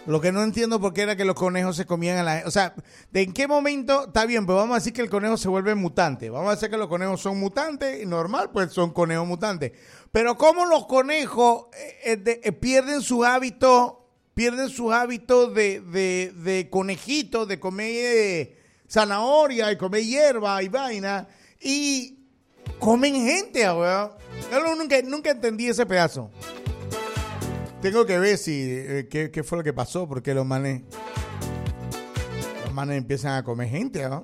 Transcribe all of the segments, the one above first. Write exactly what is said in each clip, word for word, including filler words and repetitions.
Lo que no entiendo por qué era que los conejos se comían a la... O sea, ¿de en qué momento? Está bien, pues vamos a decir que el conejo se vuelve mutante. Vamos a decir que los conejos son mutantes y normal, pues son conejos mutantes. Pero ¿cómo los conejos eh, de, eh, pierden sus hábitos, pierden sus hábitos de, de, de conejitos, de comer eh, zanahoria y comer hierba y vaina, y comen gente, weón? Yo nunca, nunca entendí ese pedazo. Tengo que ver si eh, qué, qué fue lo que pasó, porque los manes los manes empiezan a comer gente, ¿no?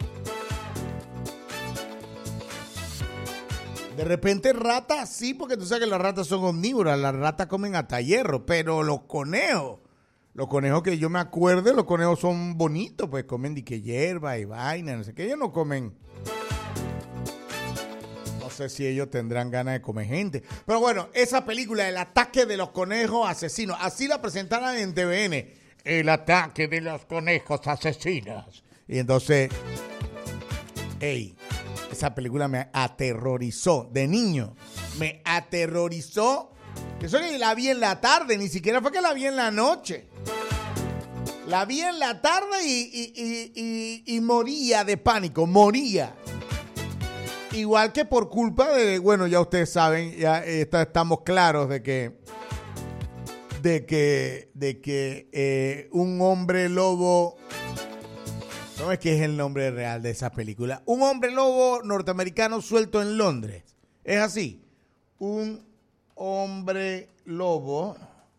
De repente ratas, sí, porque tú sabes que las ratas son omnívoras, las ratas comen hasta hierro, pero los conejos, los conejos que yo me acuerdo, los conejos son bonitos, pues comen de que hierba y vaina, no sé qué, ellos no comen. No sé si ellos tendrán ganas de comer gente. Pero bueno, esa película, El ataque de los conejos asesinos, así la presentaron en T V N. El ataque de los conejos asesinos. Y entonces, hey, esa película me aterrorizó de niño. Me aterrorizó. Eso que la vi en la tarde, ni siquiera fue que la vi en la noche. La vi en la tarde y, y, y, y, y moría de pánico, moría. Igual que por culpa de, bueno, ya ustedes saben, ya está, estamos claros de que, de que, de que eh, un hombre lobo, ¿cómo es que es el nombre real de esa película? Un hombre lobo norteamericano suelto en Londres. Es así, un hombre lobo,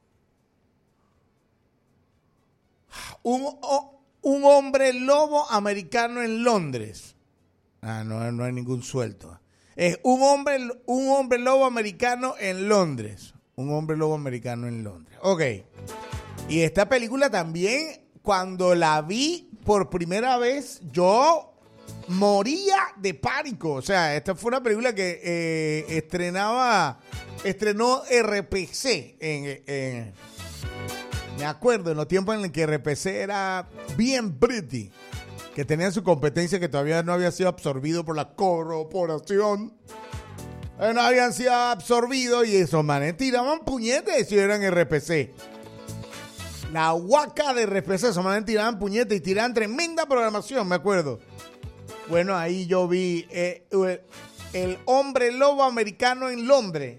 un, un hombre lobo americano en Londres. Ah, no, no hay ningún suelto. Es un hombre, un hombre lobo americano en Londres. Un hombre lobo americano en Londres. Ok. Y esta película también, cuando la vi por primera vez, yo moría de pánico. O sea, esta fue una película que eh, estrenaba, estrenó R P C. En, en, me acuerdo, en los tiempos en los que R P C era bien pretty, que tenían su competencia que todavía no había sido absorbido por la corporación. Eh, no habían sido absorbidos y esos manes tiraban puñetes si eran R P C. La huaca de R P C, esos manes tiraban puñetes y tiraban tremenda programación, me acuerdo. Bueno, ahí yo vi eh, El hombre lobo americano en Londres.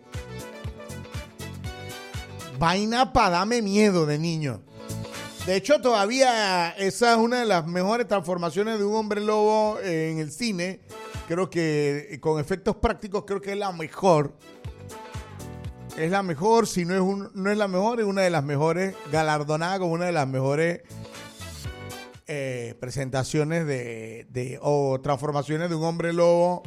Vaina para darme miedo de niño. De hecho, todavía esa es una de las mejores transformaciones de un hombre lobo en el cine. Creo que con efectos prácticos creo que es la mejor. Es la mejor, si no es, un, no es la mejor, es una de las mejores, galardonada como una de las mejores eh, presentaciones de, de o transformaciones de un hombre lobo.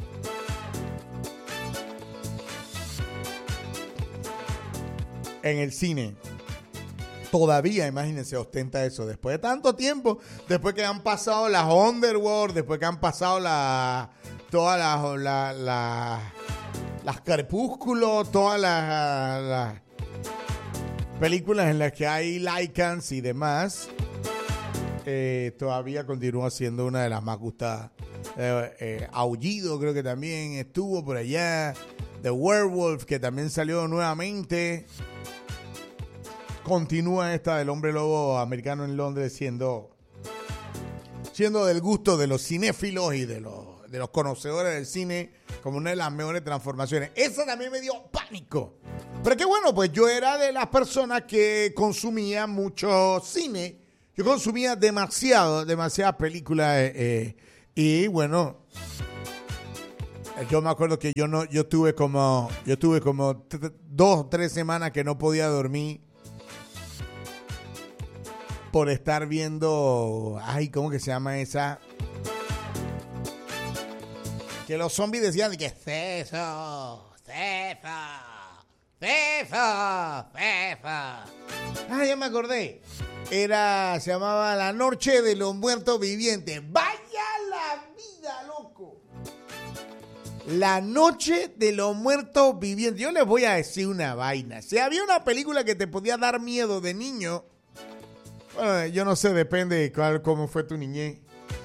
En el cine. Todavía, imagínense, ostenta eso. Después de tanto tiempo, después que han pasado las Underworld, después que han pasado la, todas las la, la, las Crepúsculos, todas las, las películas en las que hay Lycans y demás, eh, todavía continúa siendo una de las más gustadas. Eh, eh, Aullido creo que también estuvo por allá. The Werewolf, que también salió nuevamente. Continúa esta del hombre lobo americano en Londres siendo, siendo del gusto de los cinéfilos y de los, de los conocedores del cine como una de las mejores transformaciones. Esa también me dio pánico. Pero qué bueno, pues yo era de las personas que consumía mucho cine. Yo consumía demasiado, demasiadas películas. Eh, eh, y bueno, yo me acuerdo que yo no, yo tuve como, yo tuve como t- dos o tres semanas que no podía dormir. Por estar viendo, ay, ¿cómo que se llama esa? Que los zombies decían que Cefo, Cefo, Cefo, Cefo. Ah, ya me acordé. Era, se llamaba La Noche de los Muertos Vivientes. ¡Vaya la vida, loco! La Noche de los Muertos Vivientes. Yo les voy a decir una vaina. Si había una película que te podía dar miedo de niño, bueno, yo no sé, depende de cuál, cómo fue tu niñez.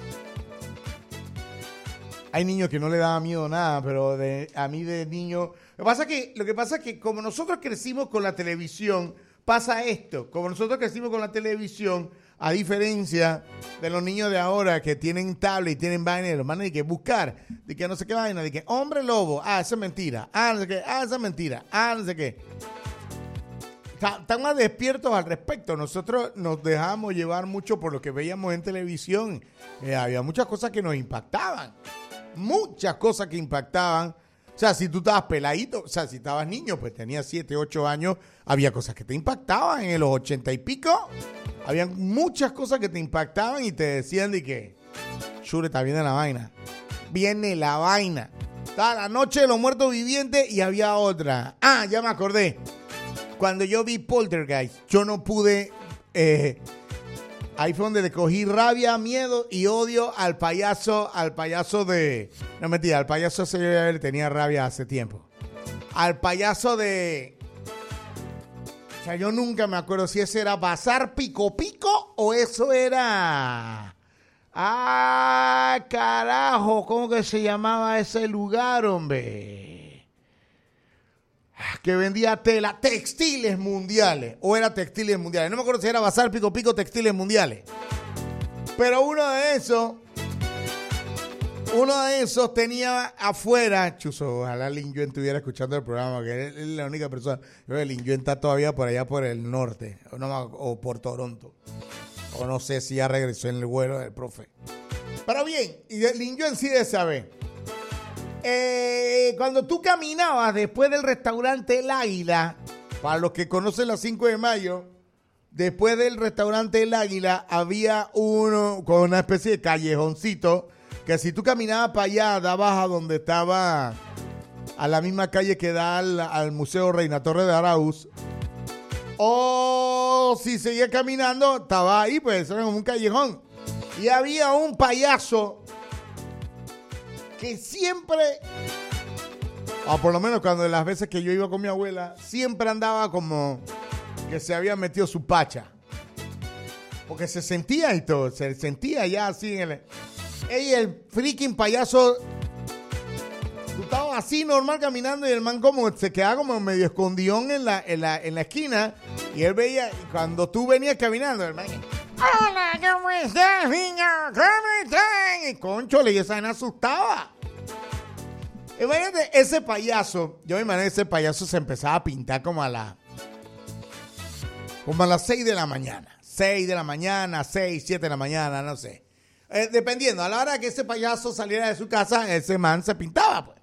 Hay niños que no le daba miedo nada, pero de, a mí de niño... Lo que pasa es que, lo que pasa es que como nosotros crecimos con la televisión, pasa esto. Como nosotros crecimos con la televisión, a diferencia de los niños de ahora que tienen tablet y tienen vaina y los mandan de que buscar, de que no sé qué vaina, de que hombre lobo, ah, eso es mentira, ah, no sé qué, ah, eso es mentira, ah, no sé qué. Están más despiertos al respecto. Nosotros nos dejamos llevar mucho por lo que veíamos en televisión. Eh, había muchas cosas que nos impactaban. Muchas cosas que impactaban. O sea, si tú estabas peladito, o sea, si estabas niño, pues tenías siete, ocho años, había cosas que te impactaban. En los ochenta y pico, había muchas cosas que te impactaban y te decían de que, chuleta, viene la vaina. Viene la vaina. Estaba la noche de los muertos vivientes y había otra. Ah, ya me acordé. Cuando yo vi Poltergeist, yo no pude... Eh, ahí fue donde le cogí rabia, miedo y odio al payaso, al payaso de... No, mentira, al payaso ese yo ya le tenía rabia hace tiempo. Al payaso de... O sea, yo nunca me acuerdo si ese era Bazar Pico Pico o eso era... Ah, carajo, ¿cómo que se llamaba ese lugar, hombre? Que vendía tela, Textiles Mundiales, o era Textiles Mundiales, no me acuerdo si era Bazar Pico Pico, Textiles Mundiales, pero uno de esos, uno de esos tenía afuera, chuzo, ojalá Lin Yuen estuviera escuchando el programa, que es la única persona, yo creo que Lin Yuen está todavía por allá por el norte, o, no, o por Toronto, o no sé si ya regresó en el vuelo del profe, pero bien, y Lin Yuen sí de saber. Eh, cuando tú caminabas después del restaurante El Águila, para los que conocen la cinco de mayo, después del restaurante El Águila había uno con una especie de callejoncito que si tú caminabas para allá, dabas a donde estaba, a la misma calle que da al, al Museo Reina Torre de Arauz, o si seguía caminando, estaba ahí, pues era como un callejón. Y había un payaso que siempre, o por lo menos cuando de las veces que yo iba con mi abuela, siempre andaba como que se había metido su pacha. Porque se sentía y todo, se sentía ya así en el... Ey, el freaking payaso, tú estabas así normal caminando y el man como se quedaba como medio escondión en la, en la, en la esquina y él veía, y cuando tú venías caminando, el man... Hola, ¿cómo estás, niño? ¿Cómo están? Y conchole, y esa me asustaba. Imagínate, ese payaso, yo me imagino ese payaso se empezaba a pintar como a la, como a las seis de la mañana. seis de la mañana, seis, siete de la mañana, no sé. Eh, dependiendo, a la hora que ese payaso saliera de su casa, ese man se pintaba, pues.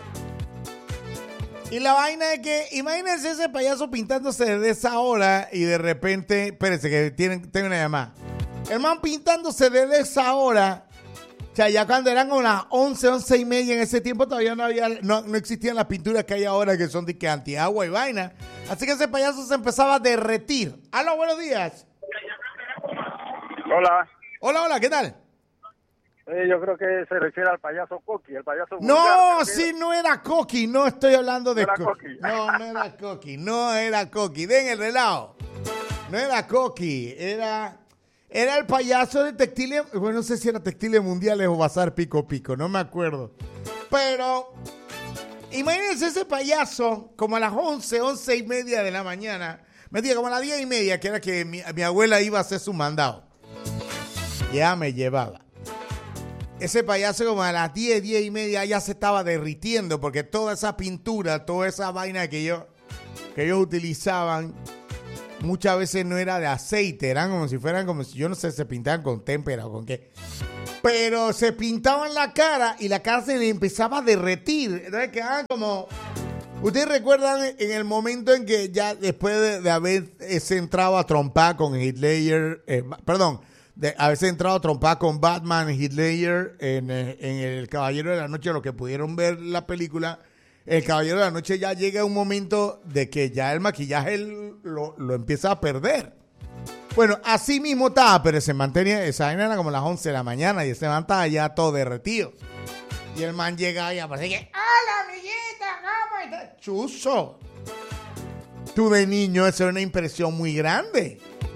Y la vaina es que, imagínense ese payaso pintándose desde esa hora y de repente, espérense que tienen, tengo una llamada. El man pintándose desde esa hora, o sea, ya cuando eran como las once, once y media en ese tiempo todavía no había, no, no existían las pinturas que hay ahora que son de que antiagua y vaina. Así que ese payaso se empezaba a derretir. ¡Aló, buenos días! Hola. Hola, hola, ¿qué tal? Eh, yo creo que se refiere al payaso Coqui, el payaso No, vulgar, sí, no era Coqui, no estoy hablando de no era Coqui. Coqui. No, no era Coqui, no era Coqui. Den el relajo. No era Coqui, era, era el payaso de Textiles, bueno, no sé si era Textiles Mundiales o Bazar Pico Pico, no me acuerdo. Pero, imagínense ese payaso como a las once, once y media de la mañana, me diga como a las diez y media, que era que mi, mi abuela iba a hacer su mandado. Ya me llevaba. Ese payaso como a las diez, diez y media ya se estaba derritiendo porque toda esa pintura, toda esa vaina que, yo, que ellos utilizaban muchas veces no era de aceite, eran como si fueran como si, yo no sé, se pintaban con témpera o con qué. Pero se pintaban la cara y la cara se le empezaba a derretir. Entonces quedaban como... ¿Ustedes recuerdan en el momento en que ya después de, de haber entrado a trompar con Hitler, eh, perdón, de haberse entrado a trompar con Batman, Hitler en, en El Caballero de la Noche, los que pudieron ver la película, El Caballero de la Noche ya llega un momento de que ya el maquillaje lo, lo empieza a perder. Bueno, así mismo estaba, pero se mantenía, esa vaina era como las once de la mañana y ese man estaba ya todo derretido. Y el man llega y aparece que, ¡hola, amiguita! ¿Cómo estás? ¡Chuzo! Tú de niño, eso era una impresión muy grande.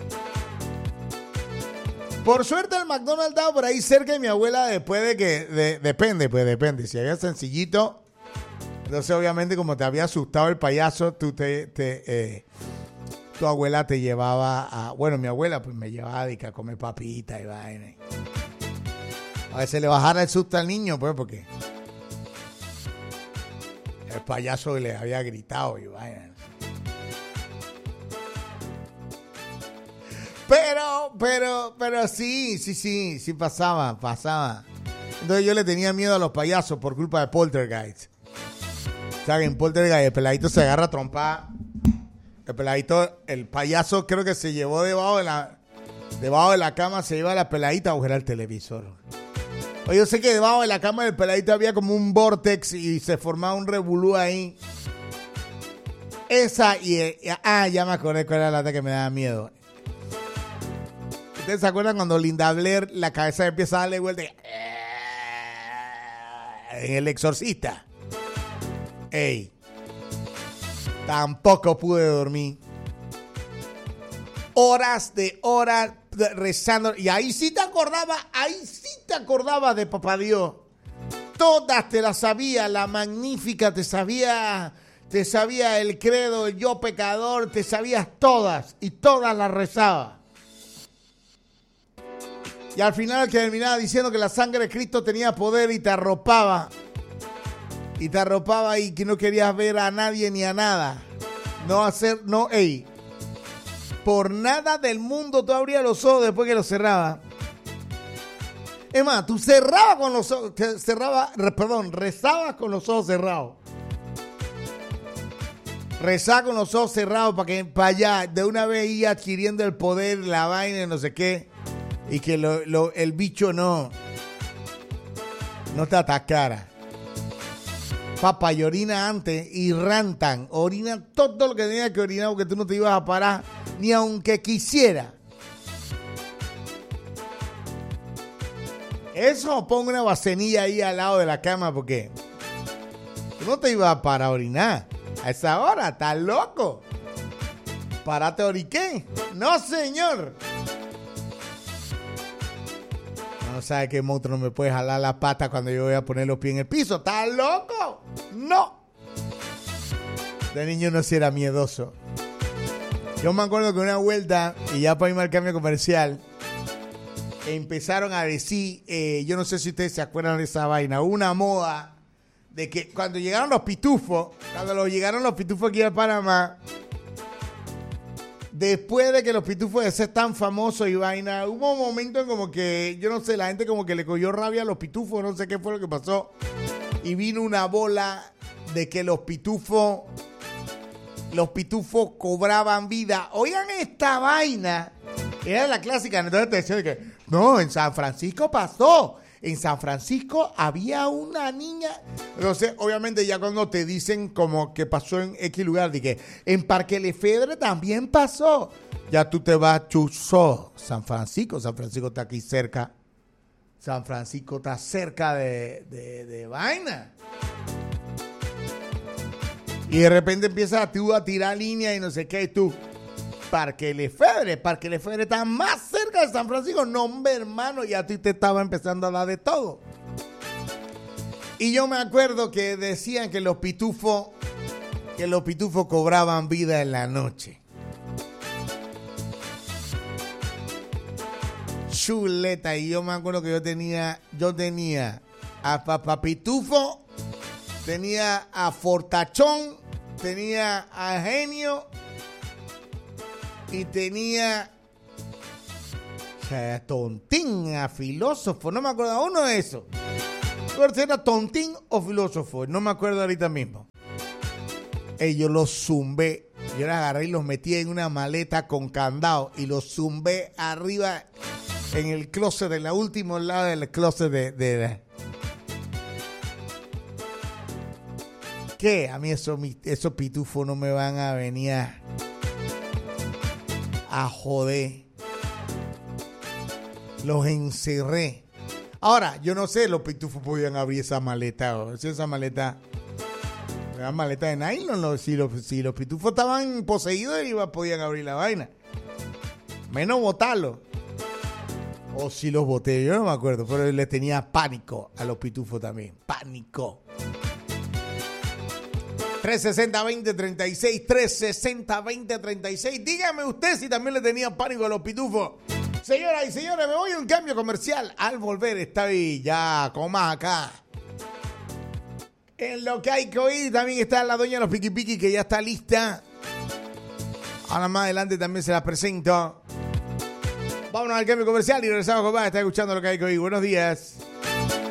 Por suerte el McDonald's estaba por ahí cerca de mi abuela después de que, de, depende, pues depende. Si había sencillito, entonces obviamente como te había asustado el payaso, tú te, te, eh, tu abuela te llevaba a... Bueno, mi abuela pues me llevaba a comer papita y vaina. A veces le bajara el susto al niño, pues, porque el payaso le había gritado y vaina. Pero, pero, pero sí, sí, sí, sí pasaba, pasaba. Entonces yo le tenía miedo a los payasos por culpa de Poltergeist. O sea, que en Poltergeist el peladito se agarra a trompar. El peladito, el payaso creo que se llevó debajo de la debajo de la cama, se lleva a la peladita a buscar el televisor. Oye, yo sé que debajo de la cama del peladito había como un vortex y se formaba un revolú ahí. Esa y... y ah, ya me acordé cuál era la que me daba miedo. ¿Ustedes se acuerdan cuando Linda Blair la cabeza empieza a darle vuelta? Y, en El Exorcista. Ey. Tampoco pude dormir. Horas de horas de rezando. Y ahí sí te acordaba, ahí sí te acordaba de Papá Dios. Todas te las sabía, la Magnífica te sabía, te sabía el credo, el yo pecador, te sabías todas y todas las rezaba. Y al final que terminaba diciendo que la sangre de Cristo tenía poder y te arropaba. Y te arropaba y que no querías ver a nadie ni a nada. No hacer, no, ey. Por nada del mundo tú abrías los ojos después que los cerrabas. Es más, tú cerrabas con los ojos, cerraba, perdón, rezabas con los ojos cerrados. Rezabas con los ojos cerrados para que para allá de una vez ir adquiriendo el poder, la vaina y no sé qué. Y que lo, lo, el bicho no, no te atacara. Papá, y orina antes y rantan. Orina todo lo que tenía que orinar porque tú no te ibas a parar ni aunque quisiera. Eso, pongo una vasenilla ahí al lado de la cama porque tú no te ibas a parar a orinar. A esa hora, estás loco. Párate a oriqué. No, señor. No sabe qué monstruo me puede jalar la pata cuando yo voy a poner los pies en el piso. ¿Estás loco? No. De niño no si era miedoso. Yo me acuerdo que una vuelta, y ya para irme al cambio comercial, empezaron a decir, eh, yo no sé si ustedes se acuerdan de esa vaina, una moda de que cuando llegaron los pitufos, cuando los llegaron los pitufos aquí a Panamá, después de que los pitufos de ser tan famosos y vaina, hubo un momento en como que, yo no sé, la gente como que le cogió rabia a los pitufos, no sé qué fue lo que pasó. Y vino una bola de que los pitufos, los pitufos cobraban vida. Oigan esta vaina. Era la clásica, entonces te decían que, no, en San Francisco pasó. En San Francisco había una niña. Entonces, obviamente, ya cuando te dicen como que pasó en X lugar, de que en Parque Lefebvre también pasó. Ya tú te vas, chuzo. San Francisco, San Francisco está aquí cerca. San Francisco está cerca de, de, de vaina. Y de repente empiezas tú a tirar línea y no sé qué, y tú. Parque Lefebvre, Parque Lefebvre está más cerca de San Francisco. No, hombre, hermano, y a ti te estaba empezando a dar de todo. Y yo me acuerdo que decían que los pitufos, que los pitufos cobraban vida en la noche. Chuleta, y yo me acuerdo que yo tenía, yo tenía a Papá Pitufo, tenía a Fortachón, tenía a Genio. Y tenía a Tontín, a Filósofo, no me acuerdo, uno de esos. No sé si era Tontín o Filósofo, no me acuerdo ahorita mismo. Y yo los zumbé, yo los agarré y los metí en una maleta con candado y los zumbé arriba en el closet, en el último lado del closet de... de, de. ¿Qué? A mí esos, esos pitufos no me van a venir a... a joder. Los encerré. Ahora, yo no sé, los pitufos podían abrir esa maleta. O sea, esa maleta, una maleta de nylon. No, si, los, si los pitufos estaban poseídos, iba, podían abrir la vaina. Menos botarlos. O si los boté, yo no me acuerdo. Pero les tenía pánico a los pitufos también. Pánico. tres sesenta, veinte treinta y seis, tres sesenta, veinte treinta y seis. Dígame usted si también le tenía pánico a los pitufos. Señoras y señores, me voy a un cambio comercial. Al volver estoy ya con más acá. En lo que hay que oír también está la doña de los Piqui Piqui, que ya está lista. Ahora más adelante también se las presento. Vámonos al cambio comercial y regresamos con más. Está escuchando lo que hay que oír. Buenos días.